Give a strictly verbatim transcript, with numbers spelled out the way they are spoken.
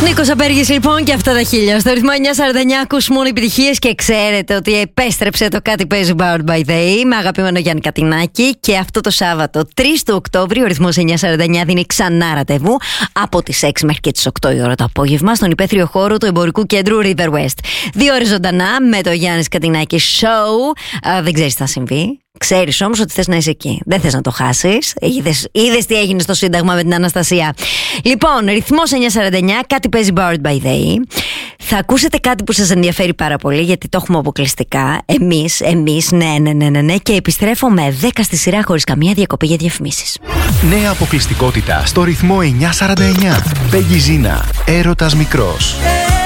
Νίκος Απέργης λοιπόν και αυτά τα χίλια. Στο ρυθμό εννιά σαράντα εννιά ακούς μόνο επιτυχίες και ξέρετε ότι επέστρεψε το Κάτι παίζει Powered by They με αγαπημένο Γιάννη Κατινάκη. Και αυτό το Σάββατο τρεις του Οκτώβρη ο ρυθμός εννιά σαράντα εννιά δίνει ξανά ραντεβού από τις έξι μέχρι και τις οκτώ η ώρα το απόγευμα στον υπαίθριο χώρο του εμπορικού κέντρου River West. Δύο ώρες ζωντανά με το Γιάννη Κατινάκη Show. Α, δεν ξέρεις τι θα συμβεί. Ξέρεις όμως ότι θες να είσαι εκεί. Δεν θες να το χάσεις. Είδες, είδες τι έγινε στο Σύνταγμα με την Αναστασία. Λοιπόν, ρυθμός εννιά σαράντα εννιά, Κάτι παίζει Powered by They. Θα ακούσετε κάτι που σας ενδιαφέρει πάρα πολύ, γιατί το έχουμε αποκλειστικά. Εμείς, εμείς, ναι, ναι, ναι, ναι, ναι. Και επιστρέφω με δέκα στη σειρά χωρίς καμία διακοπή για διαφημίσεις. Νέα αποκλειστικότητα στο ρυθμό εννιά σαράντα εννιά. Πέγγι Ζίνα, έρωτας μικρός.